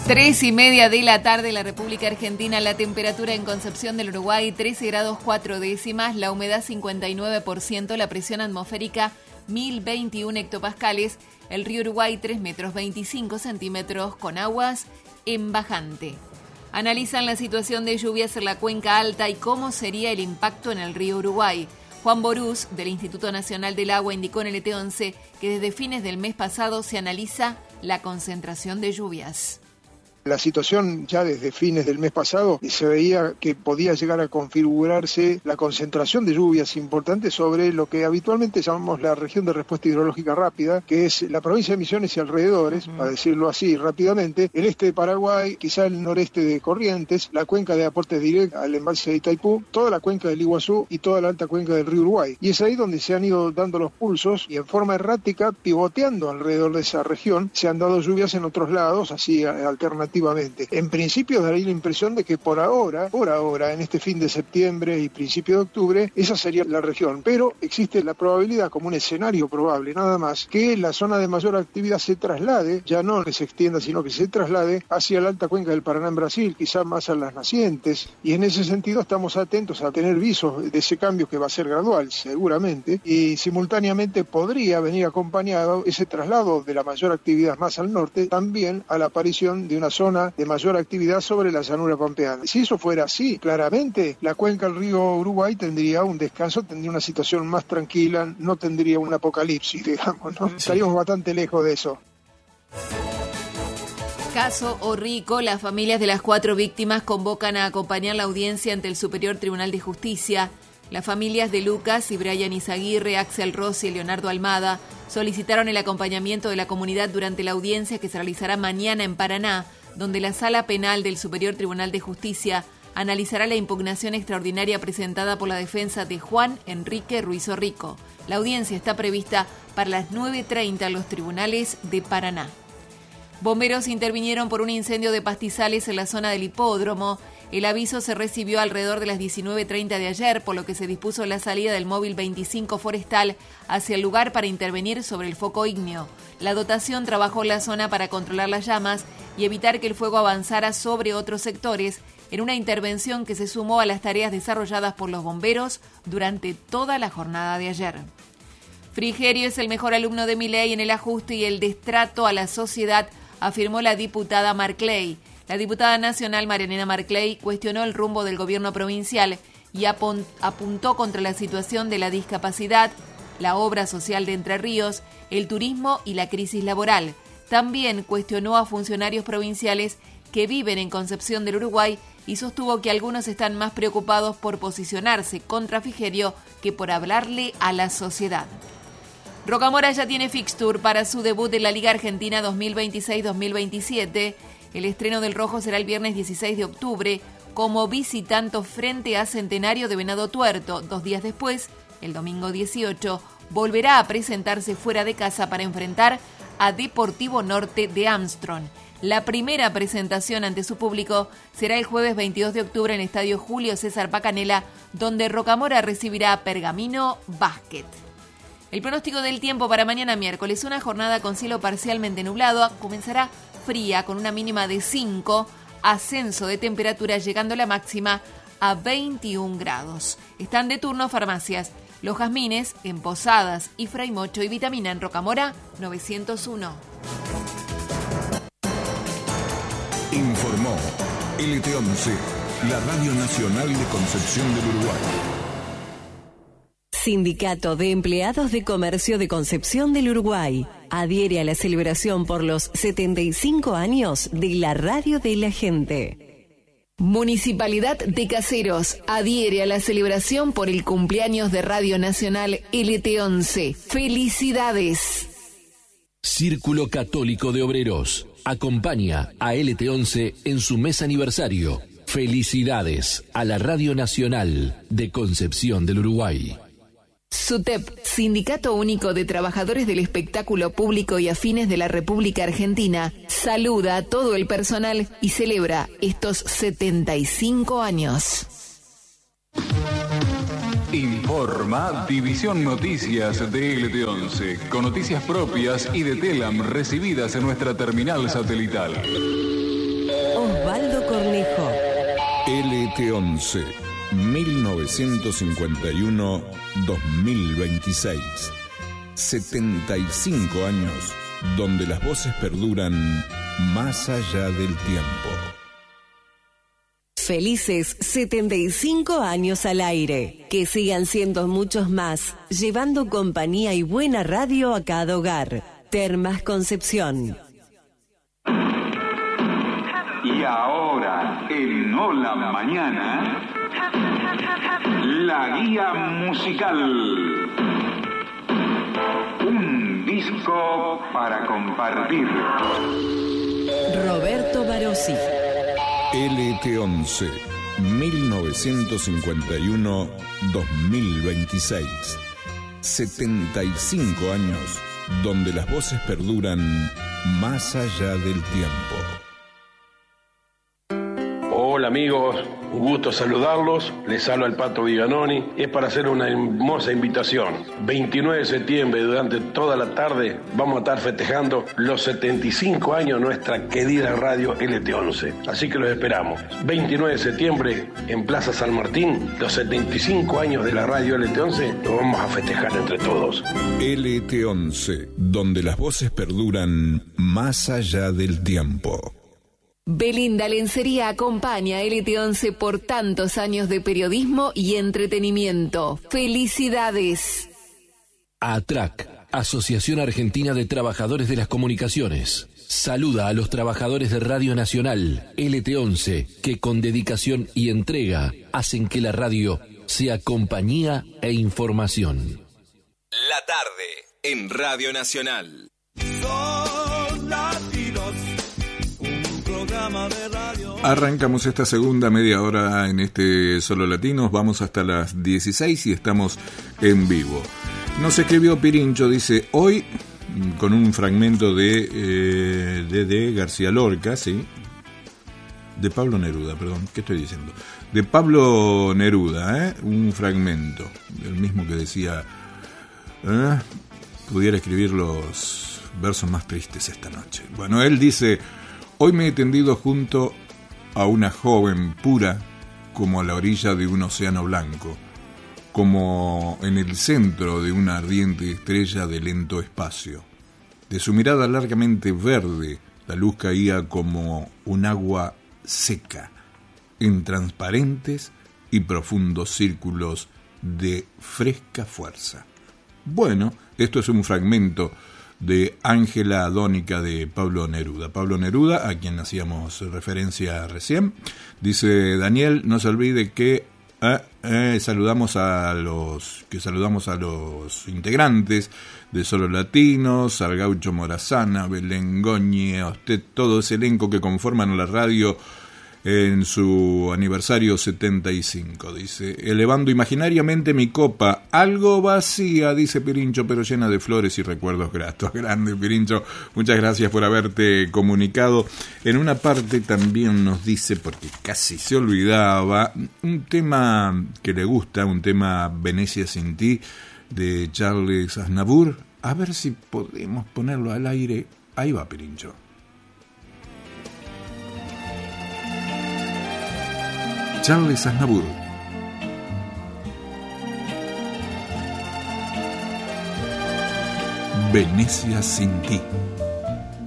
3:30 de la tarde en la República Argentina. La temperatura en Concepción del Uruguay 13 grados 4 décimas, la humedad 59%, la presión atmosférica 1021 hectopascales, el río Uruguay 3 metros 25 centímetros con aguas en bajante. Analizan la situación de lluvias en la cuenca alta y cómo sería el impacto en el río Uruguay. Juan Borús, del Instituto Nacional del Agua, indicó en LT11 que desde fines del mes pasado se analiza la concentración de lluvias. La situación ya desde fines del mes pasado se veía que podía llegar a configurarse la concentración de lluvias importantes sobre lo que habitualmente llamamos la región de respuesta hidrológica rápida, que es la provincia de Misiones y alrededores, para decirlo así rápidamente, el este de Paraguay, quizá el noreste de Corrientes, la cuenca de aporte directo al embalse de Itaipú, toda la cuenca del Iguazú y toda la alta cuenca del río Uruguay. Y es ahí donde se han ido dando los pulsos y en forma errática, pivoteando alrededor de esa región, se han dado lluvias en otros lados, así alternativamente. En principio daría la impresión de que por ahora, en este fin de septiembre y principio de octubre, esa sería la región. Pero existe la probabilidad, como un escenario probable nada más, que la zona de mayor actividad se traslade, ya no que se extienda, sino que se traslade hacia la alta cuenca del Paraná en Brasil, quizás más a las nacientes. Y en ese sentido estamos atentos a tener visos de ese cambio que va a ser gradual, seguramente, y simultáneamente podría venir acompañado ese traslado de la mayor actividad más al norte, también a la aparición de una zona de mayor actividad sobre la llanura pampeana. Si eso fuera así, claramente la cuenca del río Uruguay tendría un descanso, tendría una situación más tranquila, no tendría un apocalipsis, digamos, ¿no? Sí. Estaríamos bastante lejos de eso. Caso Orrico, las familias de las 4 víctimas convocan a acompañar la audiencia ante el Superior Tribunal de Justicia. Las familias de Lucas y Brian Izaguirre, Axel Rossi y Leonardo Almada solicitaron el acompañamiento de la comunidad durante la audiencia que se realizará mañana en Paraná, donde la Sala Penal del Superior Tribunal de Justicia analizará la impugnación extraordinaria presentada por la defensa de Juan Enrique Ruiz Orrico. La audiencia está prevista para las 9:30 en los tribunales de Paraná. Bomberos intervinieron por un incendio de pastizales en la zona del hipódromo. El aviso se recibió alrededor de las 19:30 de ayer, por lo que se dispuso la salida del móvil 25 forestal hacia el lugar para intervenir sobre el foco ígneo. La dotación trabajó en la zona para controlar las llamas y evitar que el fuego avanzara sobre otros sectores, en una intervención que se sumó a las tareas desarrolladas por los bomberos durante toda la jornada de ayer. Frigerio es el mejor alumno de Milei en el ajuste y el destrato a la sociedad, afirmó la diputada Marclay. La diputada nacional Marianela Marclay cuestionó el rumbo del gobierno provincial y apuntó contra la situación de la discapacidad, la obra social de Entre Ríos, el turismo y la crisis laboral. También cuestionó a funcionarios provinciales que viven en Concepción del Uruguay y sostuvo que algunos están más preocupados por posicionarse contra Frigerio que por hablarle a la sociedad. Rocamora ya tiene fixture para su debut en la Liga Argentina 2026-2027. El estreno del rojo será el viernes 16 de octubre como visitante frente a Centenario de Venado Tuerto. 2 días después, el domingo 18, volverá a presentarse fuera de casa para enfrentar a Deportivo Norte de Armstrong. La primera presentación ante su público será el jueves 22 de octubre en el Estadio Julio César Pacanella, donde Rocamora recibirá a Pergamino Basket. El pronóstico del tiempo para mañana miércoles: una jornada con cielo parcialmente nublado, comenzará fría con una mínima de 5, ascenso de temperatura llegando la máxima a 21 grados. Están de turno farmacias Los Jazmines en Posadas y Fray Mocho y Vitamina en Rocamora 901. Informó LT11, la Radio Nacional de Concepción del Uruguay. Sindicato de Empleados de Comercio de Concepción del Uruguay adhiere a la celebración por los 75 años de la Radio de la Gente. Municipalidad de Caseros adhiere a la celebración por el cumpleaños de Radio Nacional LT11. ¡Felicidades! Círculo Católico de Obreros acompaña a LT11 en su mes aniversario. Felicidades a la Radio Nacional de Concepción del Uruguay. SUTEP, Sindicato Único de Trabajadores del Espectáculo Público y Afines de la República Argentina, saluda a todo el personal y celebra estos 75 años. Informa División Noticias de LT11, con noticias propias y de Telam recibidas en nuestra terminal satelital. Osvaldo Cornejo. LT11, 1951-2026. 75 años donde las voces perduran más allá del tiempo. Felices 75 años al aire. Que sigan siendo muchos más, llevando compañía y buena radio a cada hogar. Termas Concepción. Y ahora, en Hola Mañana, la guía musical. Un disco para compartir. Roberto Barossi. LT11, 1951-2026. 75 años donde las voces perduran más allá del tiempo. Hola amigos, un gusto saludarlos. Les habla el Pato Viganoni. Es para hacer una hermosa invitación. 29 de septiembre, durante toda la tarde, vamos a estar festejando los 75 años de nuestra querida radio LT11. Así que los esperamos. 29 de septiembre, en Plaza San Martín, los 75 años de la radio LT11, lo vamos a festejar entre todos. LT11, donde las voces perduran más allá del tiempo. Belinda Lencería acompaña a LT11 por tantos años de periodismo y entretenimiento. ¡Felicidades! ATRAC, Asociación Argentina de Trabajadores de las Comunicaciones, saluda a los trabajadores de Radio Nacional, LT11, que con dedicación y entrega hacen que la radio sea compañía e información. La tarde en Radio Nacional. Arrancamos esta segunda media hora en este Solo Latinos, vamos hasta las 16 y estamos en vivo. Nos escribió Pirincho, dice, hoy, con un fragmento de García Lorca, ¿sí? De Pablo Neruda, perdón, ¿qué estoy diciendo? De Pablo Neruda, un fragmento, el mismo que decía, pudiera escribir los versos más tristes esta noche. Bueno, él dice, hoy me he tendido junto a una joven pura como a la orilla de un océano blanco, como en el centro de una ardiente estrella de lento espacio. De su mirada largamente verde, la luz caía como un agua seca, en transparentes y profundos círculos de fresca fuerza. Bueno, esto es un fragmento de Ángela Adónica de Pablo Neruda. Pablo Neruda, a quien hacíamos referencia recién. Dice Daniel, no se olvide que saludamos a los integrantes de Solo Latinos, al Gaucho Morazana, Belén Goñi, a usted, todo ese elenco que conforman la radio en su aniversario 75, dice, elevando imaginariamente mi copa, algo vacía, dice Pirincho, pero llena de flores y recuerdos gratos. Grande Pirincho, muchas gracias por haberte comunicado. En una parte también nos dice, porque casi se olvidaba, un tema que le gusta, un tema Venecia sin ti, de Charles Aznavour. A ver si podemos ponerlo al aire. Ahí va, Pirincho. Charles Aznavour. Venecia sin ti.